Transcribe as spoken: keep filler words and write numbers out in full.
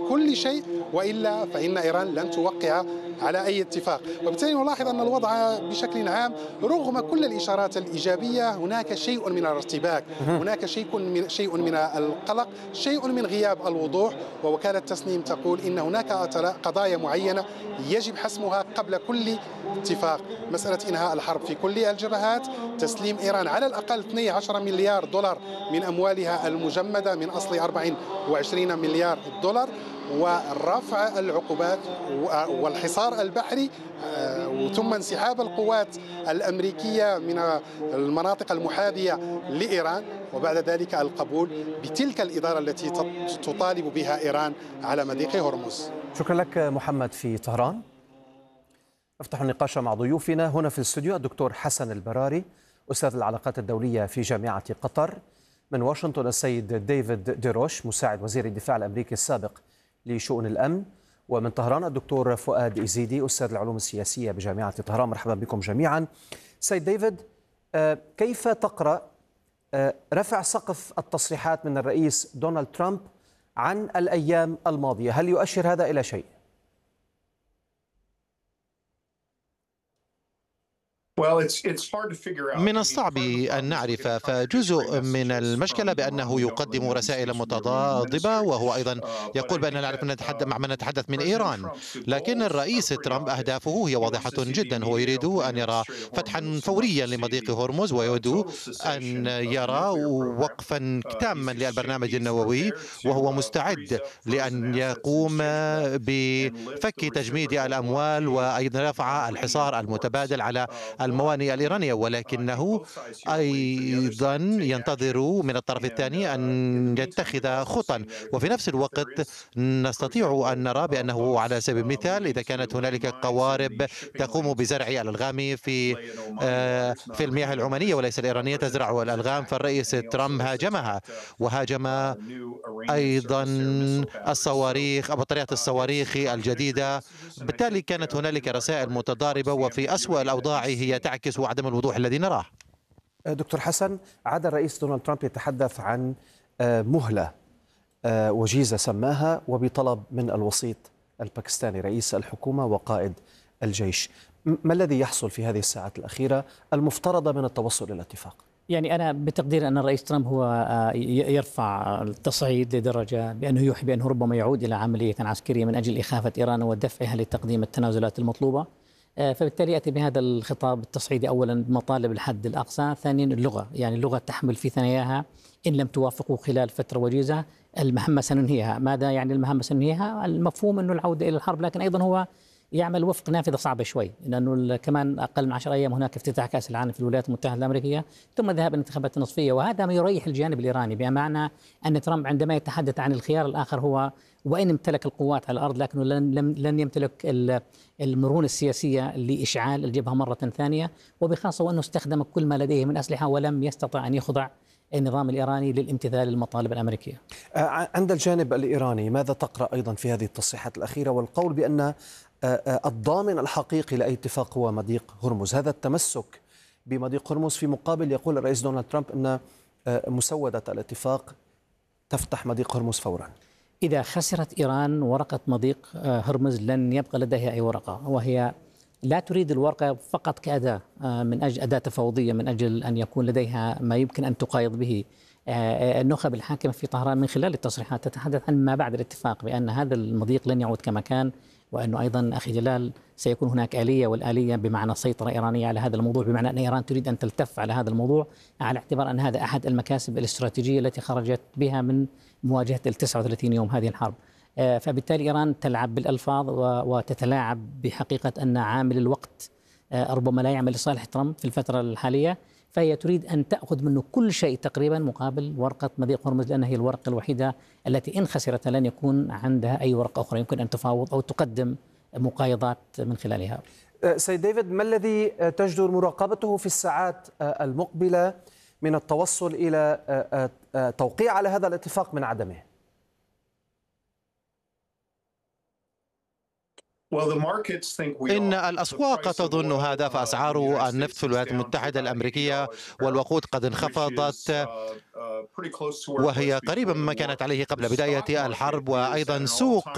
كل شيء، وإلا فإن إيران لن توقع على أي اتفاق. وبالتالي نلاحظ أن الوضع بشكل عام رغم كل الإشارات الإيجابية هناك شيء من الارتباك، هناك شيء من شيء من القلق، شيء من غياب الوضوح. ووكالة تسنيم تقول إن هناك قضايا معينة يجب حسمها قبل كل اتفاق. مسألة إنهاء الحرب في كل الجبهات، تسليم إيران على الأقل اثني عشر مليار دولار من أموالها المجمدة من أصل أربعة وعشرين مليار دولار، ورفع العقوبات والحصار البحري، ثم انسحاب القوات الأمريكية من المناطق المحاذية لإيران، وبعد ذلك القبول بتلك الإدارة التي تطالب بها إيران على مضيق هرمز. شكرا لك محمد في طهران. نفتح النقاش مع ضيوفنا هنا في الاستوديو الدكتور حسن البراري أستاذ العلاقات الدولية في جامعة قطر، من واشنطن السيد ديفيد ديروش مساعد وزير الدفاع الأمريكي السابق لشؤون الأمن، ومن طهران الدكتور فؤاد إيزيدي أستاذ العلوم السياسية بجامعة طهران. مرحبا بكم جميعا. سيد ديفيد، كيف تقرأ رفع سقف التصريحات من الرئيس دونالد ترامب عن الأيام الماضية؟ هل يؤشر هذا إلى شيء؟ من الصعب أن نعرف، فجزء من المشكلة بأنه يقدم رسائل متضاربة، وهو أيضا يقول بأننا نعرف مع من نتحدث من إيران. لكن الرئيس ترامب أهدافه هي واضحة جدا، هو يريد أن يرى فتحا فوريا لمضيق هرمز، ويريد أن يرى وقفا تاما للبرنامج النووي، وهو مستعد لأن يقوم بفك تجميد الأموال وأيضا رفع الحصار المتبادل على الموانئ الإيرانية، ولكنه أيضا ينتظر من الطرف الثاني أن يتخذ خطا. وفي نفس الوقت نستطيع أن نرى بأنه على سبيل المثال إذا كانت هنالك قوارب تقوم بزرع الألغام في في المياه العمانية وليس الإيرانية تزرع الألغام، فالرئيس ترامب هاجمها، وهاجم أيضا الصواريخ بطاريات الصواريخ الجديدة. بالتالي كانت هنالك رسائل متضاربة، وفي أسوأ الأوضاع هي تعكس عدم الوضوح الذي نراه. دكتور حسن، عاد الرئيس دونالد ترامب يتحدث عن مهلة وجيزة سماها، وبطلب من الوسيط الباكستاني رئيس الحكومة وقائد الجيش. ما الذي يحصل في هذه الساعات الأخيرة المفترضة من التوصل إلى اتفاق؟ يعني أنا بتقدير أن الرئيس ترامب هو يرفع التصعيد لدرجة بأنه يوحي بأنه ربما يعود إلى عملية عسكرية من أجل إخافة إيران ودفعها لتقديم التنازلات المطلوبة. فبالتالي يأتي بهذا الخطاب التصعيدي أولا بمطالب الحد الأقصى، ثانيا اللغة، يعني اللغة تحمل في ثناياها إن لم توافقوا خلال فترة وجيزة المهمة سننهيها. ماذا يعني المهمة سننهيها؟ المفهوم أنه العودة إلى الحرب، لكن أيضا هو يعمل وفق نافذة صعبة شوي، لأنه كمان أقل من عشر أيام هناك افتتاح كأس العالم في الولايات المتحدة الأمريكية، ثم ذهاب الانتخابات النصفية، وهذا ما يريح الجانب الإيراني، بمعنى أن ترامب عندما يتحدث عن الخيار الآخر هو وإن امتلك القوات على الأرض لكنه لن, لن يمتلك المرونة السياسية لإشعال الجبهة مرة ثانية، وبخاصة وأنه استخدم كل ما لديه من أسلحة ولم يستطع أن يخضع النظام الإيراني للامتثال للمطالب الأمريكية. عند الجانب الإيراني ماذا تقرأ أيضا في هذه التصريحات الأخيرة والقول بأن الضامن الحقيقي لأي اتفاق هو مضيق هرمز؟ هذا التمسك بمضيق هرمز في مقابل يقول الرئيس دونالد ترامب أن مسودة الاتفاق تفتح مضيق هرمز فورا. إذا خسرت إيران ورقة مضيق هرمز لن يبقى لديها أي ورقة، وهي لا تريد الورقة فقط كأداة من أجل أداة تفاوضية من أجل أن يكون لديها ما يمكن أن تقايض به. النخب الحاكمة في طهران من خلال التصريحات تتحدث عن ما بعد الاتفاق، بأن هذا المضيق لن يعود كما كان، وأنه أيضا أخي جلال سيكون هناك آلية، والآلية بمعنى سيطرة إيرانية على هذا الموضوع، بمعنى أن إيران تريد أن تلتف على هذا الموضوع على اعتبار أن هذا أحد المكاسب الاستراتيجية التي خرجت بها من مواجهة التسعة وثلاثين يوم هذه الحرب. فبالتالي إيران تلعب بالألفاظ وتتلاعب بحقيقة أن عامل الوقت ربما لا يعمل لصالح ترامب في الفترة الحالية، فهي تريد أن تأخذ منه كل شيء تقريبا مقابل ورقة مضيق هرمز، لأنها هي الورقة الوحيدة التي إن خسرت لن يكون عندها أي ورقة أخرى يمكن أن تفاوض أو تقدم مقايضات من خلالها. سيد ديفيد، ما الذي تجدر مراقبته في الساعات المقبلة من التوصل إلى توقيع على هذا الاتفاق من عدمه؟ إن الأسواق تظن هذا، فأسعار النفط في الولايات المتحدة الأمريكية والوقود قد انخفضت وهي قريبة مما كانت عليه قبل بداية الحرب، وأيضا سوق